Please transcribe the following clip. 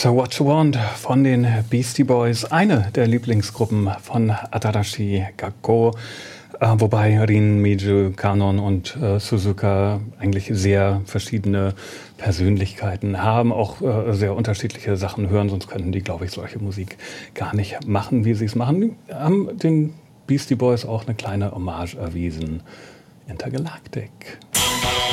So What You Want von den Beastie Boys, eine der Lieblingsgruppen von Atarashi Gakko, wobei Rin, Meiju, Kanon und Suzuka eigentlich sehr verschiedene Persönlichkeiten haben, auch sehr unterschiedliche Sachen hören, sonst könnten die, glaube ich, solche Musik gar nicht machen, wie sie es machen. Die haben den Beastie Boys auch eine kleine Hommage erwiesen. Intergalactic.